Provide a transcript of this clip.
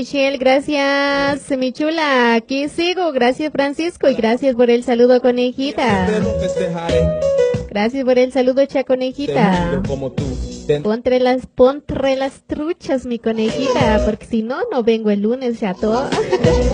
Michelle, gracias, mi chula. Aquí sigo. Gracias, Francisco. Y gracias por el saludo, conejita. Gracias por el saludo, conejita. Pontre las truchas, mi conejita. Porque si no, no vengo el lunes, chato.